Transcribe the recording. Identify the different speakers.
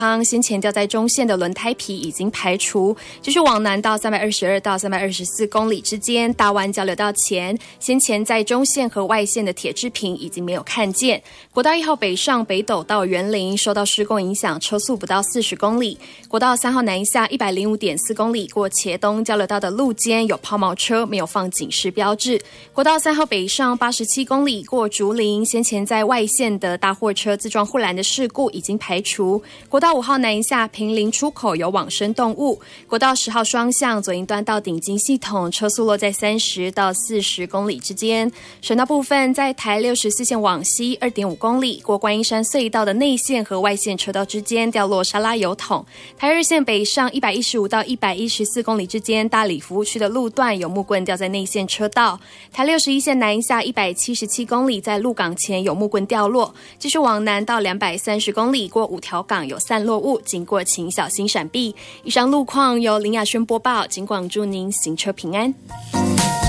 Speaker 1: 先前掉在中线的轮胎皮已经排除，继续往南到322到324公里之间，大湾交流道前，先前在中线和外线的铁制品已经没有看见。国道1号北上北斗到园林受到施工影响，车速不到40公里。国道3号南下105.4公里，过茄东交流道的路肩有抛锚车，没有放警示标志。国道3号北上87公里，过竹林，先前在外线的大货车自撞护栏的事故已经排除。国道5号南下平林出口有往生动物。国道10号双向左营端到顶金系统，车速落在30到40公里之间。省道部分，在台64线往西2.5公里，过观音山隧道的内线和外线车道之间掉落沙拉油桶。台2线北上115到114公里之间，大里服务区的路段有木棍掉在内线车道。台61线南下177公里，在鹿港前有木棍掉落。继续往南到230公里，过五条港有散落物，经过请小心闪避。以上路况由林雅轩播报，警广祝您行车平安。